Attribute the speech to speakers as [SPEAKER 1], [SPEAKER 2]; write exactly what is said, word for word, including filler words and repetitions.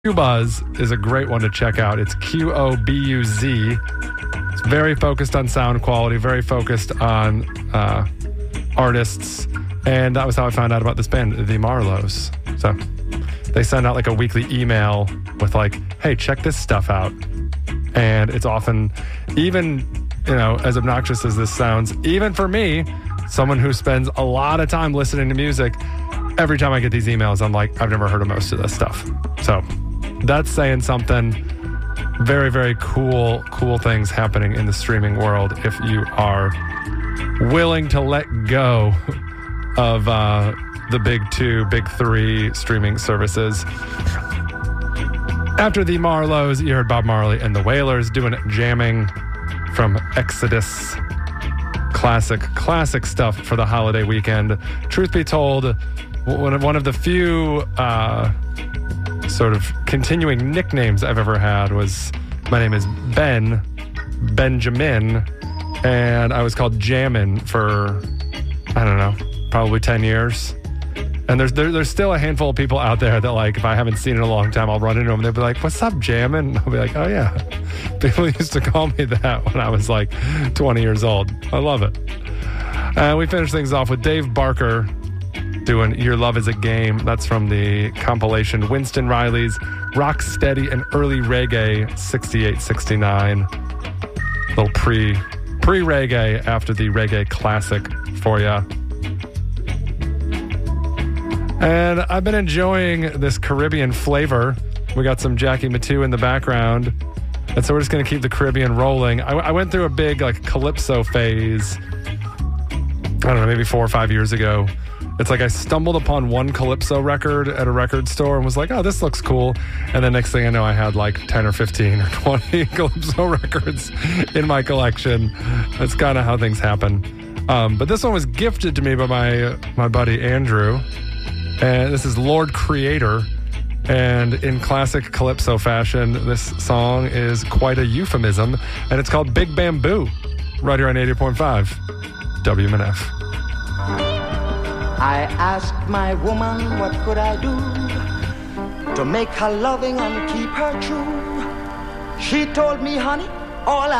[SPEAKER 1] Qbuzz is a great one to check out. It's Q O B U Z. It's very focused on sound quality, very focused on uh, artists. And that was how I found out about this band, the Marlows. So they send out like a weekly email with like, hey, check this stuff out. And it's often, even, you know, as obnoxious as this sounds, even for me, someone who spends a lot of time listening to music, every time I get these emails, I'm like, I've never heard of most of this stuff. So that's saying something. Very, very cool, cool things happening in the streaming world if you are willing to let go of uh, the big two, big three streaming services. After the Marlows, you heard Bob Marley and the Wailers doing Jamming from Exodus. Classic, classic stuff for the holiday weekend. Truth be told, one of the few uh, sort of continuing nicknames I've ever had was, my name is Ben, Benjamin, and I was called Jammin' for, I don't know, probably ten years. And there's there, there's still a handful of people out there that, like, if I haven't seen in a long time, I'll run into them and they'll be like, what's up, Jammin'? And I'll be like, oh yeah. People used to call me that when I was like twenty years old. I love it. And we finish things off with Dave Barker doing Your Love Is a Game. That's from the compilation Winston Riley's Rock Steady and Early Reggae sixty-eight sixty-nine. Little pre, pre-reggae after the reggae classic for ya. And I've been enjoying this Caribbean flavor. We got some Jackie Matu in the background. And so we're just going to keep the Caribbean rolling. I, I went through a big like calypso phase, I don't know, maybe four or five years ago. It's like I stumbled upon one calypso record at a record store and was like, oh, this looks cool. And then next thing I know, I had like ten or fifteen or twenty calypso records in my collection. That's kind of how things happen. Um, but this one was gifted to me by my my buddy Andrew. And this is Lord Creator. And in classic calypso fashion, this song is quite a euphemism. And it's called Big Bamboo, right here on eighty point five W M N F.
[SPEAKER 2] I asked my woman, what could I do to make her loving and keep her true? She told me, honey, all I